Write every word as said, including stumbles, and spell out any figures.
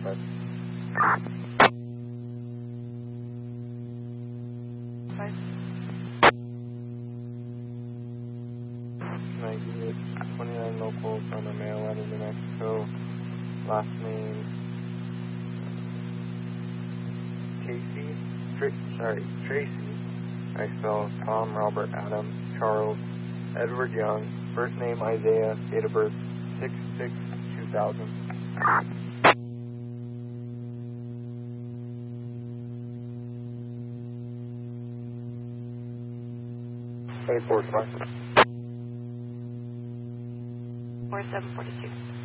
five. Five. Can I get twenty-nine local from a male out of New Mexico? Last name Casey? Tra sorry, Tracy. I spell Tom, Robert, Adam, Charles, Edward Young. First name Isaiah. Date of birth six six two thousand. twenty-four, Four seven forty two.